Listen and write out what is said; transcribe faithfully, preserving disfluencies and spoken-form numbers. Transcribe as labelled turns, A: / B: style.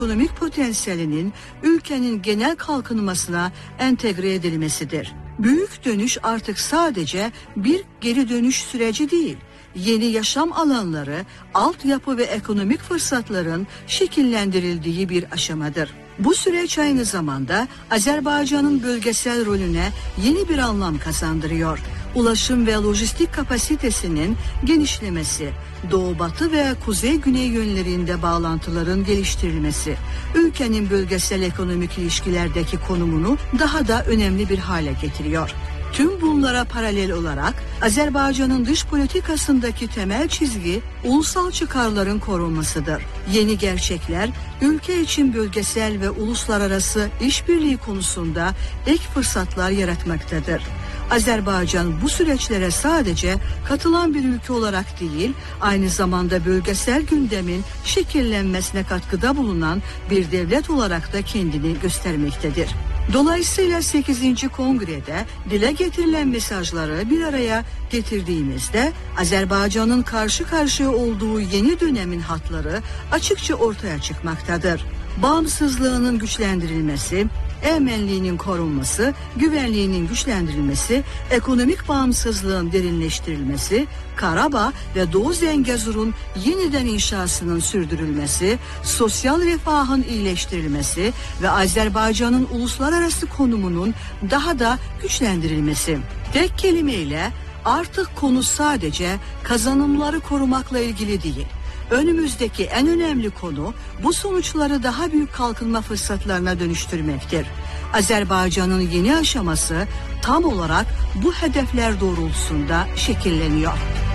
A: ekonomik potansiyelinin ülkenin genel kalkınmasına entegre edilmesidir. Büyük dönüş artık sadece bir geri dönüş süreci değil, yeni yaşam alanları, altyapı ve ekonomik fırsatların şekillendirildiği bir aşamadır. Bu süreç aynı zamanda Azerbaycan'ın bölgesel rolüne yeni bir anlam kazandırıyor. Ulaşım ve lojistik kapasitesinin genişlemesi, doğu-batı ve kuzey-güney yönlerinde bağlantıların geliştirilmesi, ülkenin bölgesel ekonomik ilişkilerdeki konumunu daha da önemli bir hale getiriyor. Tüm bunlara paralel olarak Azerbaycan'ın dış politikasındaki temel çizgi ulusal çıkarların korunmasıdır. Yeni gerçekler ülke için bölgesel ve uluslararası işbirliği konusunda ek fırsatlar yaratmaktadır. Azerbaycan bu süreçlere sadece katılan bir ülke olarak değil, aynı zamanda bölgesel gündemin şekillenmesine katkıda bulunan bir devlet olarak da kendini göstermektedir. Dolayısıyla sekizinci Kongre'de dile getirilen mesajları bir araya getirdiğimizde Azerbaycan'ın karşı karşıya olduğu yeni dönemin hatları açıkça ortaya çıkmaktadır. Bağımsızlığının güçlendirilmesi, emenliğinin korunması, güvenliğinin güçlendirilmesi, ekonomik bağımsızlığın derinleştirilmesi, Karabağ ve Doğu Zengezur'un yeniden inşasının sürdürülmesi, sosyal refahın iyileştirilmesi ve Azerbaycan'ın uluslararası konumunun daha da güçlendirilmesi. Tek kelimeyle artık konu sadece kazanımları korumakla ilgili değil. Önümüzdeki en önemli konu bu sonuçları daha büyük kalkınma fırsatlarına dönüştürmektir. Azerbaycan'ın yeni aşaması tam olarak bu hedefler doğrultusunda şekilleniyor.